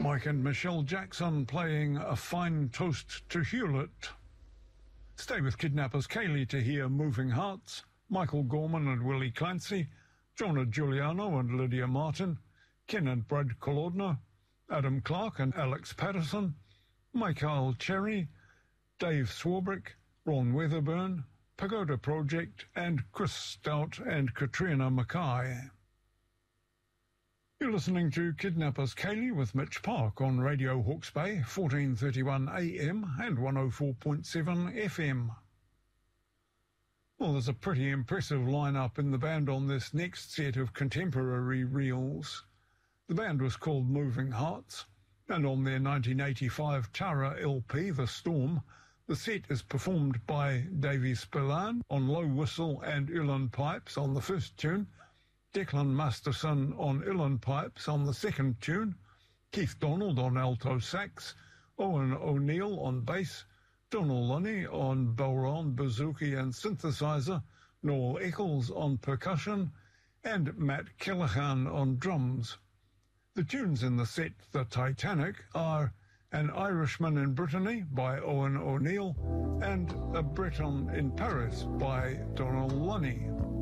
Mike and Michelle Jackson playing A Fine Toast to Hewlett. Stay with Kidnappers Kaylee to hear Moving Hearts, Michael Gorman and Willie Clancy, Jonah Giuliano and Lydia Martin, Ken and Brad Kolodner, Adam Clark and Alex Patterson, Michael Cherry, Dave Swarbrick, Ron Weatherburn, Pagoda Project, and Chris Stout and Katrina Mackay. You're listening to Kidnappers Kaylee with Mitch Park on Radio Hawke's Bay, 1431 AM and 104.7 FM. Well, there's a pretty impressive lineup in the band on this next set of contemporary reels. The band was called Moving Hearts, and on their 1985 Tara LP, The Storm, the set is performed by Davy Spillane on low whistle and uilleann pipes on the first tune, Declan Masterson on uilleann pipes on the second tune, Keith Donald on alto sax, Owen O'Neill on bass, Donald Lunny on bodhrán, bouzouki and synthesizer, Noel Eccles on percussion, and Matt Kellichan on drums. The tunes in the set, The Titanic, are An Irishman in Brittany by Owen O'Neill and A Breton in Paris by Donald Lunny.